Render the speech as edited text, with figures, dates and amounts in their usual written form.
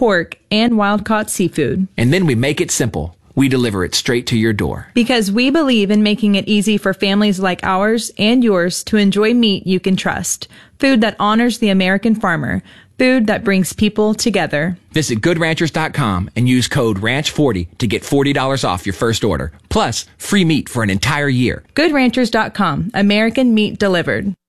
pork, and wild-caught seafood. And then we make it simple. We deliver it straight to your door. Because we believe in making it easy for families like ours and yours to enjoy meat you can trust. Food that honors the American farmer. Food that brings people together. Visit GoodRanchers.com and use code RANCH40 to get $40 off your first order. Plus, free meat for an entire year. GoodRanchers.com. American meat delivered.